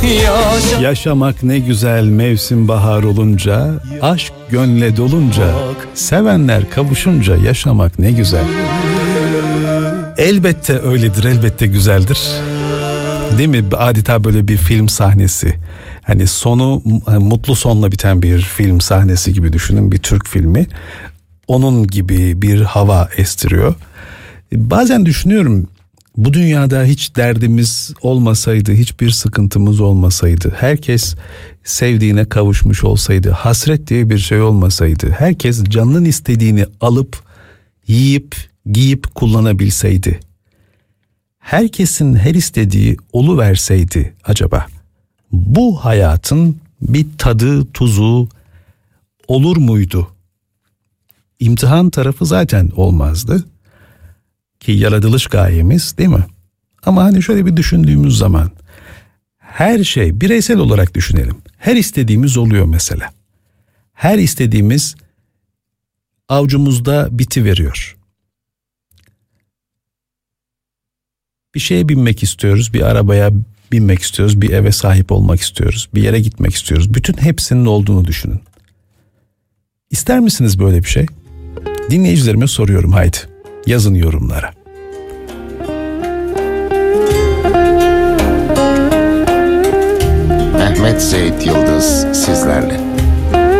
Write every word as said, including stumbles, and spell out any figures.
Yaşa- Yaşamak ne güzel mevsim bahar olunca, aşk gönle dolunca, sevenler kavuşunca yaşamak ne güzel. Elbette öyledir, elbette güzeldir. Değil mi? Adeta böyle bir film sahnesi. Hani sonu mutlu sonla biten bir film sahnesi gibi düşünün, bir Türk filmi. Onun gibi bir hava estiriyor. Bazen düşünüyorum, bu dünyada hiç derdimiz olmasaydı, hiçbir sıkıntımız olmasaydı, herkes sevdiğine kavuşmuş olsaydı, hasret diye bir şey olmasaydı, herkes canının istediğini alıp, yiyip, giyip kullanabilseydi, herkesin her istediği oluverseydi acaba, bu hayatın bir tadı, tuzu olur muydu? İmtihan tarafı zaten olmazdı. Ki yaratılış gayemiz, değil mi? Ama hani şöyle bir düşündüğümüz zaman, her şey bireysel olarak düşünelim. Her istediğimiz oluyor mesela. Her istediğimiz avucumuzda bitiveriyor. Bir şeye binmek istiyoruz, bir arabaya binmek istiyoruz, bir eve sahip olmak istiyoruz, bir yere gitmek istiyoruz. Bütün hepsinin olduğunu düşünün. İster misiniz böyle bir şey? Dinleyicilerime soruyorum, haydi. Yazın yorumlara. Mehmet Seyit Yıldız sizlerle.